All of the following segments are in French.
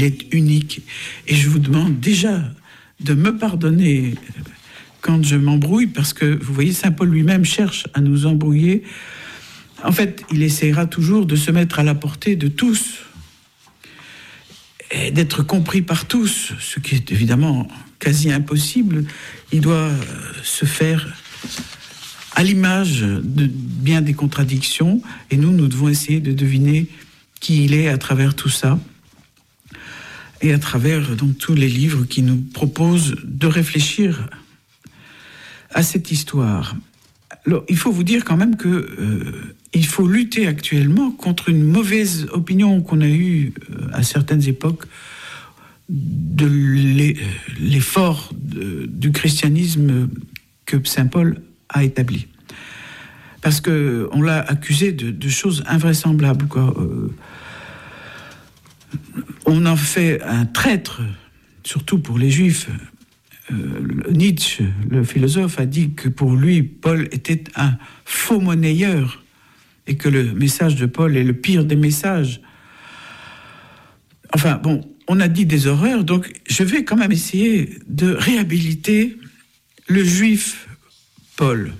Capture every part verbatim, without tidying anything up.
est unique. Et je vous demande déjà de me pardonner quand je m'embrouille, parce que, vous voyez, saint Paul lui-même cherche à nous embrouiller. En fait, il essaiera toujours de se mettre à la portée de tous et d'être compris par tous, ce qui est évidemment quasi impossible. Il doit se faire à l'image de bien des contradictions, et nous, nous devons essayer de deviner qui il est à travers tout ça, et à travers donc tous les livres qui nous proposent de réfléchir à cette histoire. Alors, il faut vous dire quand même que euh, il faut lutter actuellement contre une mauvaise opinion qu'on a eue euh, à certaines époques de l'effort de, du christianisme que saint Paul a établi. Parce qu'on l'a accusé de, de choses invraisemblables, quoi. Euh, on en fait un traître, surtout pour les Juifs. Euh, Nietzsche, le philosophe, a dit que pour lui, Paul était un faux monnayeur et que le message de Paul est le pire des messages. Enfin, bon, on a dit des horreurs, donc je vais quand même essayer de réhabiliter le juif Paul.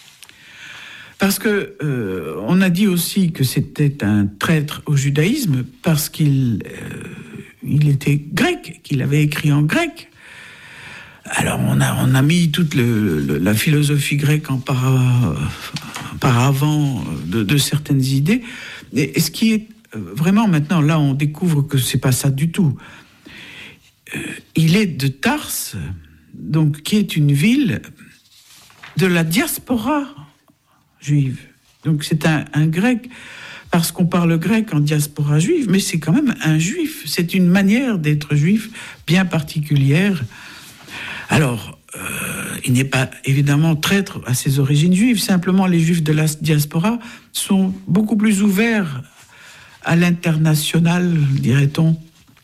Parce que euh, on a dit aussi que c'était un traître au judaïsme parce qu'il euh, il était grec, qu'il avait écrit en grec. Alors on a, on a mis toute le, le, la philosophie grecque en para, paravent de, de certaines idées. Et, et ce qui est vraiment maintenant, là on découvre que c'est pas ça du tout. Euh, il est de Tarse, donc qui est une ville de la diaspora juive. Donc c'est un, un grec, parce qu'on parle grec en diaspora juive, mais c'est quand même un juif. C'est une manière d'être juif bien particulière. Alors, euh, il n'est pas évidemment traître à ses origines juives, simplement les juifs de la diaspora sont beaucoup plus ouverts à l'international, dirait-on,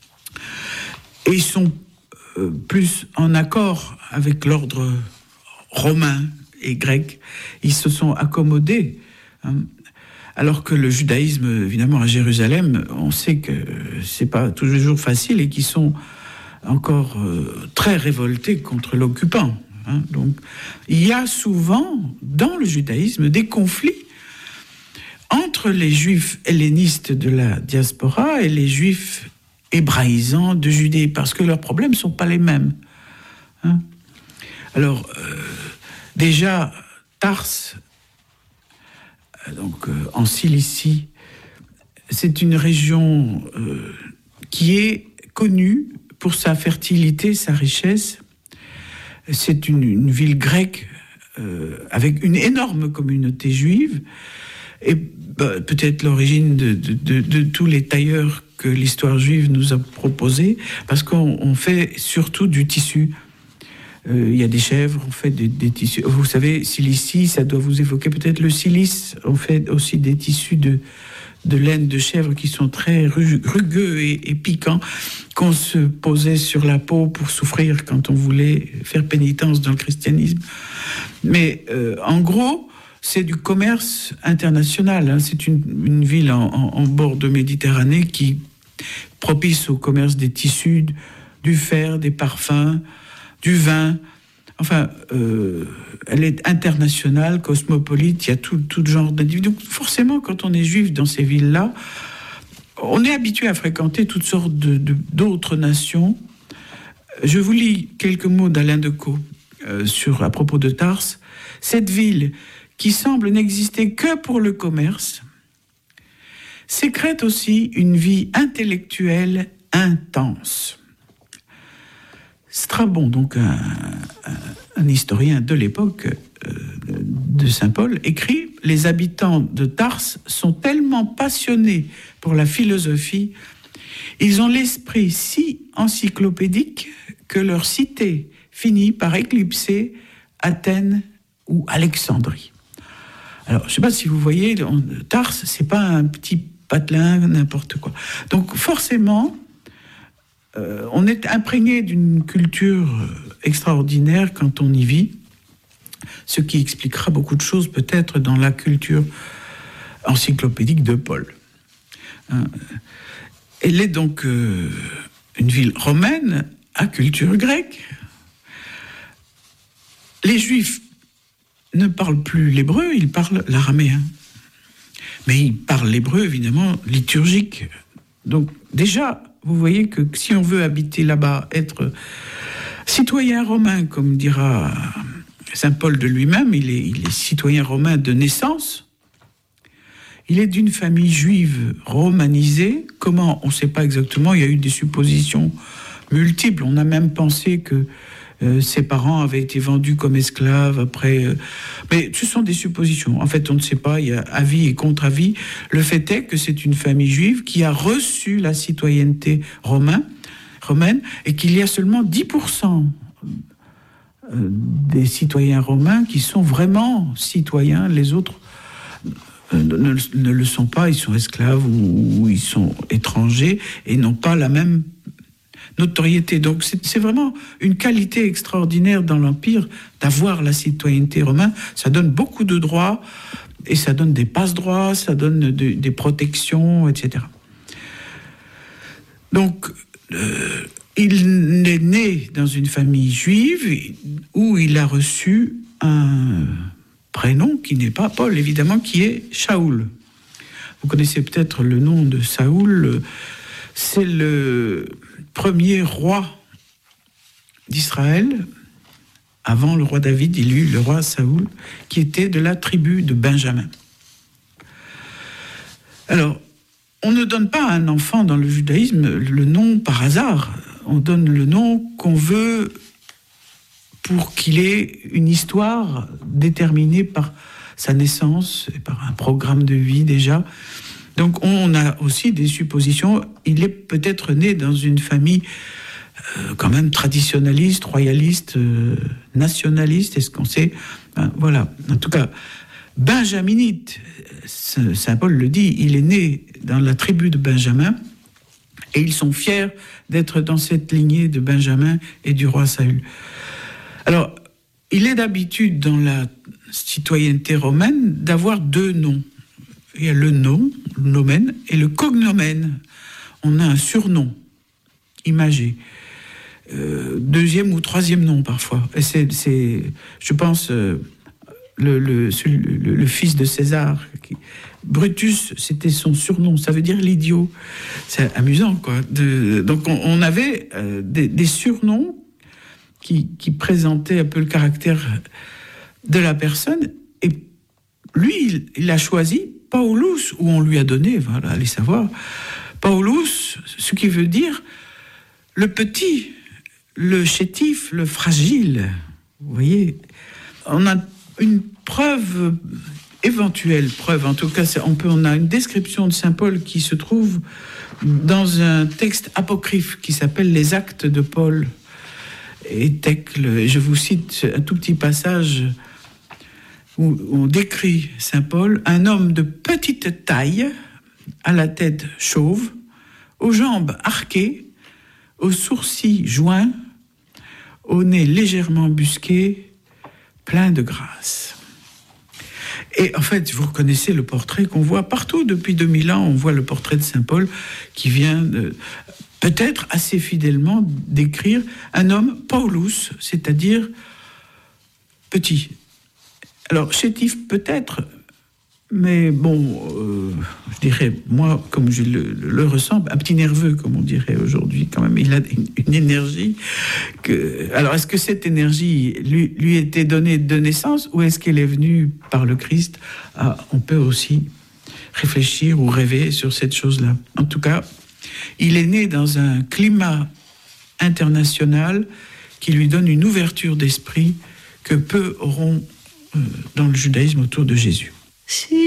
et ils sont euh, plus en accord avec l'ordre romain et grec. Ils se sont accommodés, hein, alors que le judaïsme, évidemment, à Jérusalem, on sait que c'est pas toujours facile et qu'ils sont encore euh, très révoltés contre l'occupant. Hein. Donc, il y a souvent, dans le judaïsme, des conflits entre les juifs hellénistes de la diaspora et les juifs hébraïsants de Judée, parce que leurs problèmes ne sont pas les mêmes. Hein. Alors, euh, déjà, Tarse, donc euh, en Cilicie, c'est une région euh, qui est connue pour sa fertilité, sa richesse. C'est une, une ville grecque euh, avec une énorme communauté juive, et bah, peut-être l'origine de, de, de, de tous les tailleurs que l'histoire juive nous a proposés, parce qu'on on fait surtout du tissu. Il euh, y a des chèvres, on fait des, des tissus. Vous savez, Cilicie, ça doit vous évoquer peut-être le silice. On fait aussi des tissus de, de laine de chèvre qui sont très rugueux et, et piquants, qu'on se posait sur la peau pour souffrir quand on voulait faire pénitence dans le christianisme. Mais euh, en gros, c'est du commerce international. Hein. C'est une, une ville en, en, en bord de Méditerranée qui propice au commerce des tissus, du fer, des parfums, du vin. Enfin, euh, elle est internationale, cosmopolite, il y a tout, tout genre d'individus. Forcément, quand on est juif dans ces villes-là, on est habitué à fréquenter toutes sortes de, de, d'autres nations. Je vous lis quelques mots d'Alain Decaux euh, sur, à propos de Tarse. Cette ville, qui semble n'exister que pour le commerce, sécrète aussi une vie intellectuelle intense. Strabon, donc un, un, un historien de l'époque euh, de saint Paul, écrit « Les habitants de Tarse sont tellement passionnés pour la philosophie, ils ont l'esprit si encyclopédique que leur cité finit par éclipser Athènes ou Alexandrie. » Alors, je ne sais pas si vous voyez, Tarse, c'est pas un petit patelin, n'importe quoi. Donc, forcément, euh, on est imprégné d'une culture extraordinaire quand on y vit, ce qui expliquera beaucoup de choses, peut-être, dans la culture encyclopédique de Paul. Hein. Elle est donc euh, une ville romaine à culture grecque. Les Juifs ne parlent plus l'hébreu, ils parlent l'araméen. Mais ils parlent l'hébreu, évidemment, liturgique. Donc déjà, vous voyez que si on veut habiter là-bas, être citoyen romain, comme dira saint Paul de lui-même, il est, il est citoyen romain de naissance. Il est d'une famille juive romanisée. Comment? On ne sait pas exactement. Il y a eu des suppositions multiples. On a même pensé que euh, ses parents avaient été vendus comme esclaves après. Euh, mais ce sont des suppositions. En fait, on ne sait pas. Il y a avis et contre-avis. Le fait est que c'est une famille juive qui a reçu la citoyenneté romaine, romaine et qu'il y a seulement dix pour cent des citoyens romains qui sont vraiment citoyens. Les autres ne, ne, ne le sont pas. Ils sont esclaves ou, ou ils sont étrangers et n'ont pas la même notoriété. Donc c'est, c'est vraiment une qualité extraordinaire dans l'Empire d'avoir la citoyenneté romaine. Ça donne beaucoup de droits et ça donne des passe-droits, ça donne de, des protections, et cetera. Donc euh, il est né dans une famille juive où il a reçu un prénom qui n'est pas Paul, évidemment, qui est Shaoul. Vous connaissez peut-être le nom de Saoul. C'est le premier roi d'Israël. Avant le roi David, il y eut le roi Saoul, qui était de la tribu de Benjamin. Alors, on ne donne pas à un enfant dans le judaïsme le nom par hasard. On donne le nom qu'on veut pour qu'il ait une histoire déterminée par sa naissance et par un programme de vie déjà. Donc on a aussi des suppositions. Il est peut-être né dans une famille euh, quand même traditionnaliste, royaliste, euh, nationaliste. Est-ce qu'on sait? Ben, voilà. En tout cas, benjaminite, saint Paul le dit, il est né dans la tribu de Benjamin. Et ils sont fiers d'être dans cette lignée de Benjamin et du roi Saül. Alors, il est d'habitude dans la citoyenneté romaine d'avoir deux noms. Il y a le nom, le nomen, et le cognomen. On a un surnom imagé. Euh, deuxième ou troisième nom parfois. Et c'est, c'est je pense, euh, le, le, le, le fils de César, qui, Brutus, c'était son surnom, ça veut dire l'idiot. C'est amusant, quoi. De, donc on, on avait euh, des, des surnoms qui, qui présentaient un peu le caractère de la personne. Et lui, il, il a choisi Paulus, où on lui a donné, voilà, allez savoir, Paulus, ce qui veut dire le petit, le chétif, le fragile. Vous voyez, on a une preuve... éventuelle preuve, en tout cas, on, peut, on a une description de saint Paul qui se trouve dans un texte apocryphe qui s'appelle Les Actes de Paul et Thècle. Je vous cite un tout petit passage où on décrit saint Paul, un homme de petite taille, à la tête chauve, aux jambes arquées, aux sourcils joints, au nez légèrement busqué, plein de grâce. Et en fait, vous reconnaissez le portrait qu'on voit partout depuis deux mille ans. On voit le portrait de saint Paul qui vient de, peut-être assez fidèlement décrire un homme Paulus, c'est-à-dire petit. Alors, chétif peut-être, mais bon, euh, je dirais, moi, comme je le, le ressens, un petit nerveux, comme on dirait aujourd'hui, quand même. Il a une, une énergie que... Alors, est-ce que cette énergie lui, lui était donnée de naissance ou est-ce qu'elle est venue par le Christ? Ah, on peut aussi réfléchir ou rêver sur cette chose-là. En tout cas, il est né dans un climat international qui lui donne une ouverture d'esprit que peu auront euh, dans le judaïsme autour de Jésus. Si